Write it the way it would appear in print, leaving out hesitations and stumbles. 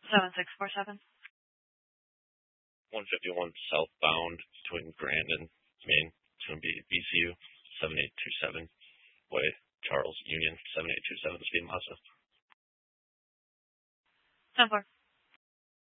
7647. 151 southbound between Grand and Maine. It's going to be BCU 7827 way, Charles Union 7827 speed Mazda. 10-4.